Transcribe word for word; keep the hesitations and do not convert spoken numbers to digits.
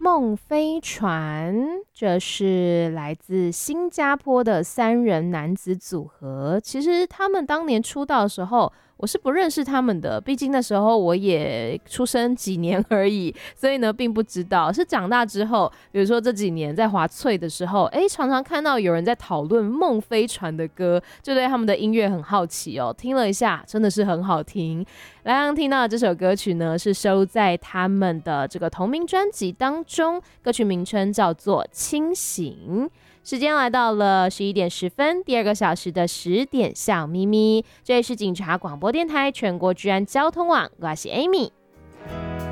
梦飞船，这是来自新加坡的三人男子组合。其实他们当年出道的时候，我是不认识他们的，毕竟那时候我也出生几年而已，所以呢并不知道。是长大之后，比如说这几年在滑脆的时候，哎，常常看到有人在讨论梦飞船的歌，就对他们的音乐很好奇哦。听了一下，真的是很好听。刚刚听到的这首歌曲呢，是收在他们的这个同名专辑当中，歌曲名称叫做《清醒》。时间来到了十一点十分，第二个小时的十点笑眯眯，这里是警察广播电台全国治安交通网，我是 Amy。